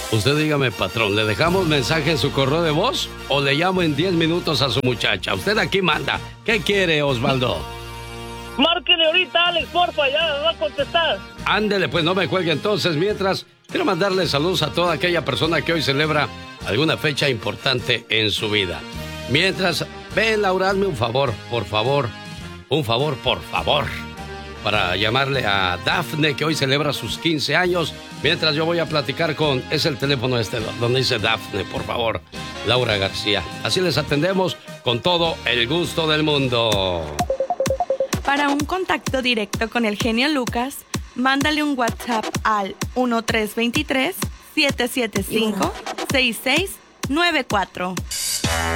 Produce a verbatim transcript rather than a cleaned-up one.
Usted dígame, patrón, ¿le dejamos mensaje en su correo de voz o le llamo en diez minutos a su muchacha? Usted aquí manda. ¿Qué quiere, Osvaldo? Márquele ahorita, Alex, porfa, ya me va a contestar. Ándele, pues no me cuelgue entonces. Mientras, quiero mandarle saludos a toda aquella persona que hoy celebra alguna fecha importante en su vida. Mientras, ven, Laura, hazme un favor, por favor. Un favor, por favor. Para llamarle a Dafne, que hoy celebra sus quince años. Mientras yo voy a platicar con... Es el teléfono este, donde dice Dafne, por favor. Laura García. Así les atendemos con todo el gusto del mundo. Para un contacto directo con el genio Lucas, mándale un WhatsApp al uno tres dos tres, siete siete cinco, seis seis nueve cuatro.